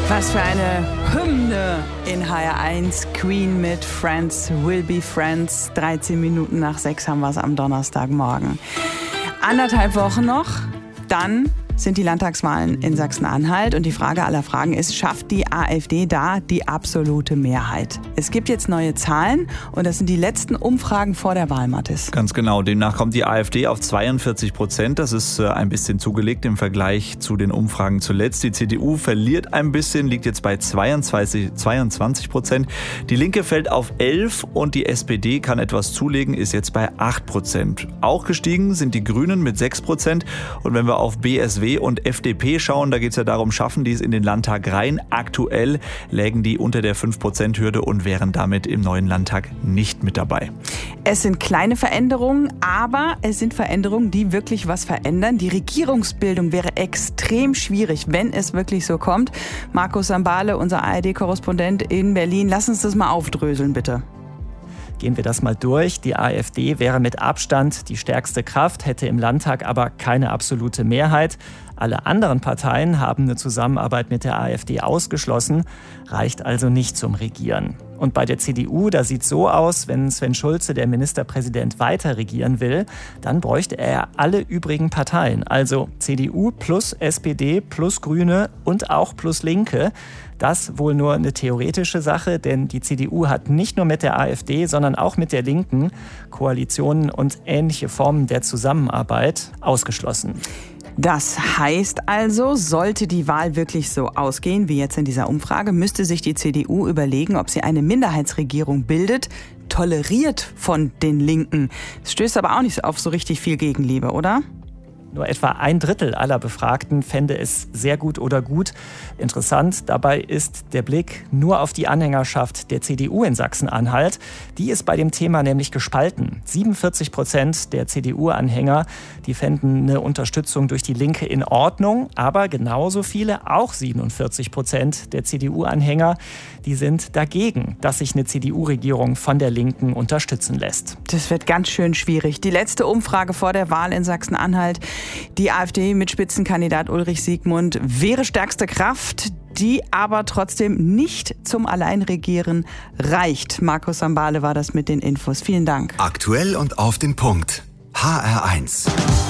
Was für eine Hymne in HR1. Queen mit Friends Will Be Friends. 13 Minuten nach 6 haben wir es am Donnerstagmorgen. 1,5 Wochen noch, dann sind die Landtagswahlen in Sachsen-Anhalt. Und die Frage aller Fragen ist, schafft die AfD da die absolute Mehrheit? Es gibt jetzt neue Zahlen und das sind die letzten Umfragen vor der Wahl, Mathis. Ganz genau. Demnach kommt die AfD auf 42%. Das ist ein bisschen zugelegt im Vergleich zu den Umfragen zuletzt. Die CDU verliert ein bisschen, liegt jetzt bei 22%. Die Linke fällt auf 11% und die SPD kann etwas zulegen, ist jetzt bei 8%. Auch gestiegen sind die Grünen mit 6%. Und wenn wir auf BSW und FDP schauen, da geht es ja darum, schaffen die es in den Landtag rein. Aktuell lägen die unter der 5%-Hürde und wären damit im neuen Landtag nicht mit dabei. Es sind kleine Veränderungen, aber es sind Veränderungen, die wirklich was verändern. Die Regierungsbildung wäre extrem schwierig, wenn es wirklich so kommt. Markus Sambale, unser ARD-Korrespondent in Berlin, lass uns das mal aufdröseln, bitte. Gehen wir das mal durch. Die AfD wäre mit Abstand die stärkste Kraft, hätte im Landtag aber keine absolute Mehrheit. Alle anderen Parteien haben eine Zusammenarbeit mit der AfD ausgeschlossen, reicht also nicht zum Regieren. Und bei der CDU, da sieht es so aus, wenn Sven Schulze, der Ministerpräsident, weiter regieren will, dann bräuchte er alle übrigen Parteien, also CDU plus SPD plus Grüne und auch plus Linke. Das wohl nur eine theoretische Sache, denn die CDU hat nicht nur mit der AfD, sondern auch mit der Linken Koalitionen und ähnliche Formen der Zusammenarbeit ausgeschlossen. Das heißt also, sollte die Wahl wirklich so ausgehen wie jetzt in dieser Umfrage, müsste sich die CDU überlegen, ob sie eine Minderheitsregierung bildet, toleriert von den Linken. Es stößt aber auch nicht auf so richtig viel Gegenliebe, oder? Nur etwa 1/3 aller Befragten fände es sehr gut oder gut. Interessant dabei ist der Blick nur auf die Anhängerschaft der CDU in Sachsen-Anhalt. Die ist bei dem Thema nämlich gespalten. 47% der CDU-Anhänger, die fänden eine Unterstützung durch die Linke in Ordnung. Aber genauso viele, auch 47% der CDU-Anhänger, die sind dagegen, dass sich eine CDU-Regierung von der Linken unterstützen lässt. Das wird ganz schön schwierig. Die letzte Umfrage vor der Wahl in Sachsen-Anhalt. Die AfD mit Spitzenkandidat Ulrich Siegmund wäre stärkste Kraft, die aber trotzdem nicht zum Alleinregieren reicht. Markus Sambale war das mit den Infos. Vielen Dank. Aktuell und auf den Punkt. HR1.